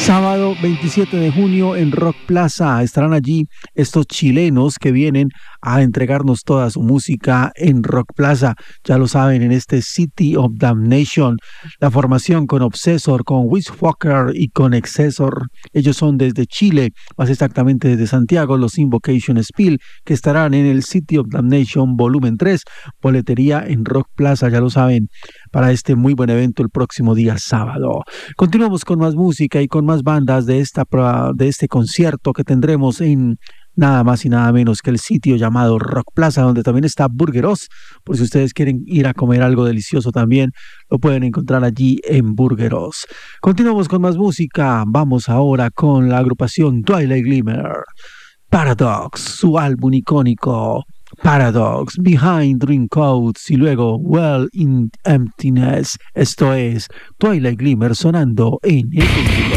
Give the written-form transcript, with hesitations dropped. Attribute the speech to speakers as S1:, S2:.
S1: Sábado 27 de junio en Rock Plaza estarán allí estos chilenos que vienen a entregarnos toda su música en Rock Plaza. Ya lo saben, en este City of Damnation, la formación con Obsessor, con Wishwalker y con Excessor. Ellos son desde Chile, más exactamente desde Santiago, los Invocation Spill, que estarán en el City of Damnation Volumen 3, boletería en Rock Plaza, ya lo saben, para este muy buen evento el próximo día sábado. Continuamos con más música y con más bandas de este concierto que tendremos en nada más y nada menos que el sitio llamado Rock Plaza, donde también está Burgeros. Por si ustedes quieren ir a comer algo delicioso también, lo pueden encontrar allí en Burgeros. Continuamos con más música. Vamos ahora con la agrupación Twilight Glimmer. Paradox, su álbum icónico Paradox, Behind Dream Codes y luego Well in Emptiness. Esto es Twilight Glimmer sonando en el